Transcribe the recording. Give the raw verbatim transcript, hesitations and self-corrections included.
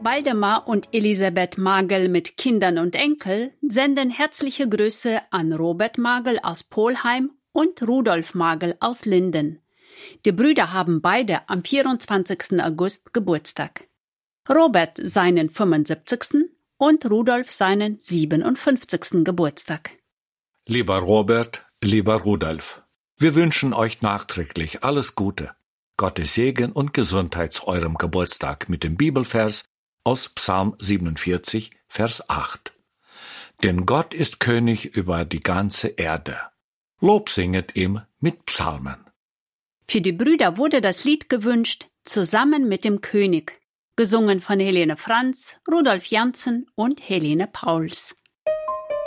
Waldemar und Elisabeth Magel mit Kindern und Enkel senden herzliche Grüße an Robert Magel aus Polheim und Rudolf Magel aus Linden. Die Brüder haben beide am vierundzwanzigsten August Geburtstag. Robert seinen fünfundsiebzigsten und Rudolf seinen siebenundfünfzigsten Geburtstag. Lieber Robert, lieber Rudolf, wir wünschen euch nachträglich alles Gute, Gottes Segen und Gesundheit zu eurem Geburtstag mit dem Bibelvers aus Psalm siebenundvierzig, Vers acht. Denn Gott ist König über die ganze Erde. Lob singet ihm mit Psalmen. Für die Brüder wurde das Lied gewünscht, Zusammen mit dem König, gesungen von Helene Franz, Rudolf Janssen und Helene Pauls.